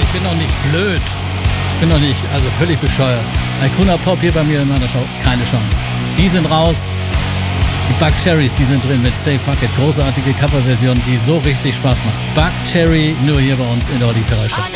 ich bin doch nicht blöd. Ich bin doch nicht, also völlig bescheuert. Icona Pop hier bei mir in meiner Show, keine Chance. Die sind raus. Die Buckcherrys, die sind drin mit Say Fuck It. Großartige Coverversion, die so richtig Spaß macht. Buckcherry nur hier bei uns in der Olli Ferrari Show.